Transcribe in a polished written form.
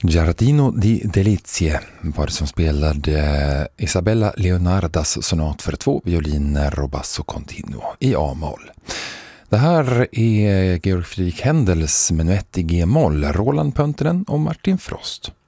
Giardino di Delizie var det som spelade Isabella Leonardas sonat för 2 violiner och basso continuo i A-moll. Det här är Georg Friedrich Händels menuett i G-moll, Roland Pöntinen och Martin Frost.